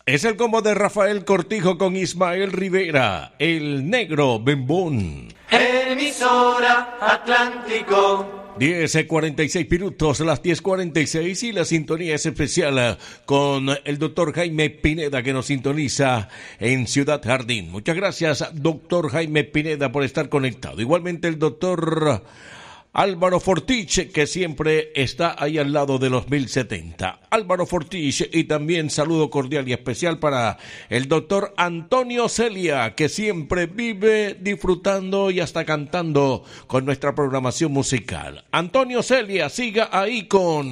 Es el combo de Rafael Cortijo con Ismael Rivera, el negro bembón. Emisora Atlántico. 10:46 las 10:46 y la sintonía es especial con el doctor Jaime Pineda que nos sintoniza en Ciudad Jardín. Muchas gracias, doctor Jaime Pineda, por estar conectado. Igualmente el doctor Álvaro Fortich, que siempre está ahí al lado de los 1070. Álvaro Fortich, y también saludo cordial y especial para el doctor Antonio Celia, que siempre vive disfrutando y hasta cantando con nuestra programación musical. Antonio Celia, siga ahí con